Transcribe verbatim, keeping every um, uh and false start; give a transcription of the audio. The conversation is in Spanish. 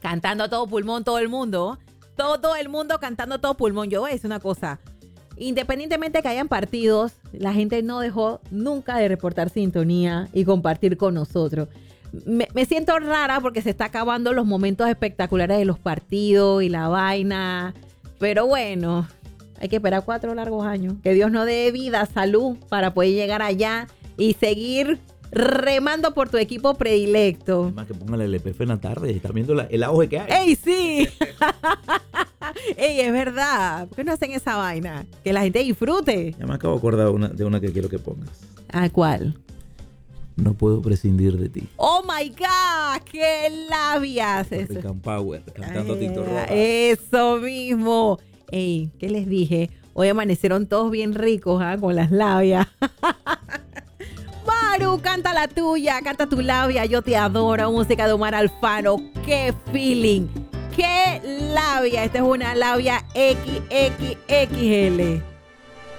cantando a todo pulmón todo el mundo. Todo el mundo cantando a todo pulmón. Yo voy a decir una cosa. Independientemente de que hayan partidos, la gente no dejó nunca de reportar sintonía y compartir con nosotros. Me, me siento rara porque se está acabando los momentos espectaculares de los partidos y la vaina. Pero bueno, hay que esperar cuatro largos años. Que Dios nos dé vida, salud, para poder llegar allá y seguir remando por tu equipo predilecto. Más que pongan el L P F en la tarde. Están viendo la, el auge que hay. ¡Ey, sí! ¡Ey, es verdad! ¿Por qué no hacen esa vaina? Que la gente disfrute. Ya me acabo de acordar una, de una que quiero que pongas. ¿A cuál? No puedo prescindir de ti. ¡Oh, my God! ¡Qué labias! African Power, cantando Tito Rojas. Eso mismo. Ey, ¿qué les dije? Hoy amanecieron todos bien ricos, ¿ah? Con las labias. Maru, canta la tuya, canta tu labia. Yo te adoro. Música de Omar Alfano. ¡Qué feeling! ¡Qué labia! Esta es una labia equis equis equis ele.